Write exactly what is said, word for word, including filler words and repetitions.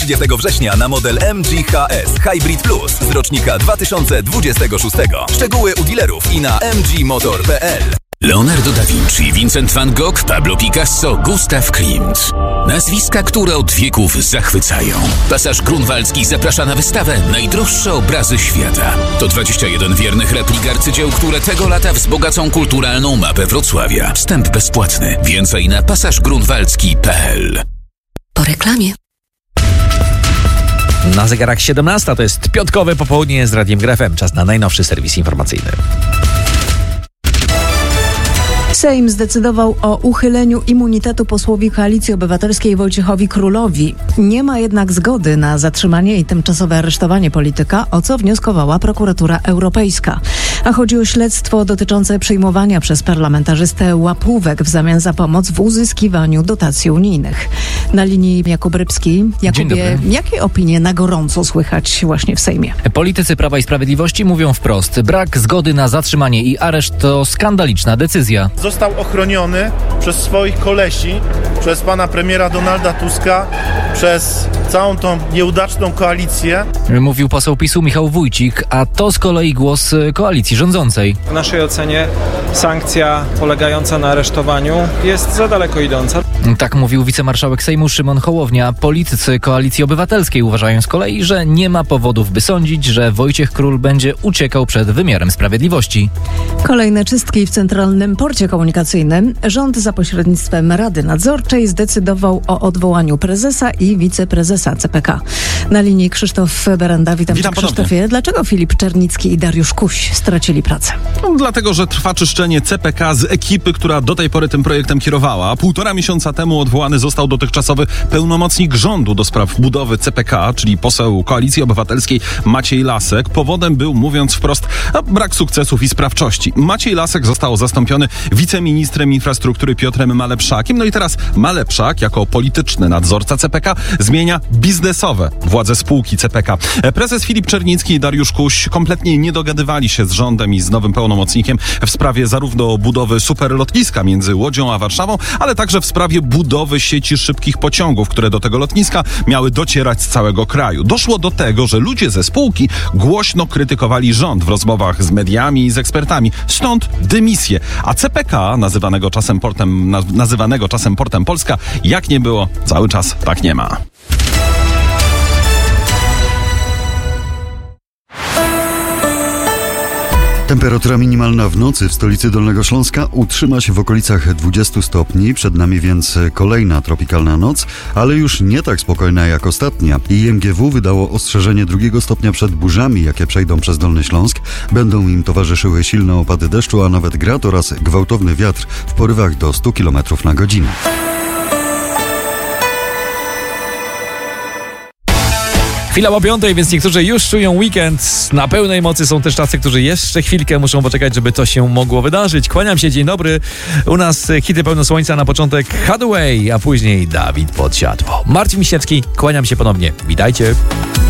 trzydziestego września na model M G H S Hybrid Plus z rocznika dwa tysiące dwudziestego szóstego. Szczegóły u dealerów i na m g motor kropka p l. Leonardo da Vinci, Vincent van Gogh, Pablo Picasso, Gustav Klimt. Nazwiska, które od wieków zachwycają. Pasaż Grunwaldzki zaprasza na wystawę Najdroższe obrazy świata. To dwadzieścia jeden wiernych replik arcydzieł, które tego lata wzbogacą kulturalną mapę Wrocławia. Wstęp bezpłatny. Więcej na pasaż grunwaldzki kropka p l. Po reklamie. Na zegarach siedemnasta to jest piątkowe popołudnie z Radiem G R F M. Czas na najnowszy serwis informacyjny. Sejm zdecydował o uchyleniu immunitetu posłowi Koalicji Obywatelskiej Wojciechowi Królowi. Nie ma jednak zgody na zatrzymanie i tymczasowe aresztowanie polityka, o co wnioskowała prokuratura europejska. A chodzi o śledztwo dotyczące przyjmowania przez parlamentarzystę łapówek w zamian za pomoc w uzyskiwaniu dotacji unijnych. Na linii Jakub Rybski. Jakubie, jakie opinie na gorąco słychać właśnie w Sejmie? Politycy Prawa i Sprawiedliwości mówią wprost: brak zgody na zatrzymanie i areszt to skandaliczna decyzja. Został ochroniony przez swoich kolesi, przez pana premiera Donalda Tuska, przez całą tą nieudaczną koalicję. Mówił poseł PiSu Michał Wójcik, a to z kolei głos koalicji rządzącej. W naszej ocenie sankcja polegająca na aresztowaniu jest za daleko idąca. Tak mówił wicemarszałek Sejmu Szymon Hołownia. Politycy Koalicji Obywatelskiej uważają z kolei, że nie ma powodów, by sądzić, że Wojciech Król będzie uciekał przed wymiarem sprawiedliwości. Kolejne czystki w Centralnym Porcie Komunikacyjnym. Rząd za pośrednictwem Rady Nadzorczej zdecydował o odwołaniu prezesa i wiceprezesa C P K. Na linii Krzysztof Berenda. Witam, Witam cię, Krzysztofie. Ponownie. Dlaczego Filip Czernicki i Dariusz Kuś stracili pracę? No, dlatego, że trwa czyszczenie C P K z ekipy, która do tej pory tym projektem kierowała. Półtora miesiąca temu odwołany został dotychczasowy pełnomocnik rządu do spraw budowy C P K, czyli poseł Koalicji Obywatelskiej Maciej Lasek. Powodem był, mówiąc wprost, brak sukcesów i sprawczości. Maciej Lasek został zastąpiony wiceministrem infrastruktury Piotrem Malepszakiem. No i teraz Malepszak, jako polityczny nadzorca C P K, zmienia biznesowe władze spółki C P K. Prezes Filip Czernicki i Dariusz Kuś kompletnie nie dogadywali się z rządem i z nowym pełnomocnikiem w sprawie zarówno budowy superlotniska między Łodzią a Warszawą, ale także w sprawie budowy sieci szybkich pociągów, które do tego lotniska miały docierać z całego kraju. Doszło do tego, że ludzie ze spółki głośno krytykowali rząd w rozmowach z mediami i z ekspertami. Stąd dymisje. A C P K, nazywanego czasem portem, nazywanego czasem Portem Polska, jak nie było, cały czas tak nie ma. Temperatura minimalna w nocy w stolicy Dolnego Śląska utrzyma się w okolicach dwudziestu stopni. Przed nami więc kolejna tropikalna noc, ale już nie tak spokojna jak ostatnia. I M G W wydało ostrzeżenie drugiego stopnia przed burzami, jakie przejdą przez Dolny Śląsk. Będą im towarzyszyły silne opady deszczu, a nawet grad oraz gwałtowny wiatr w porywach do stu kilometrów na godzinę. Chwila po piątej, więc niektórzy już czują weekend na pełnej mocy. Są też tacy, którzy jeszcze chwilkę muszą poczekać, żeby to się mogło wydarzyć. Kłaniam się, dzień dobry. U nas hity pełno słońca, na początek Hathaway, a później Dawid Podsiadło. Marcin Miśniewski, kłaniam się ponownie. Witajcie.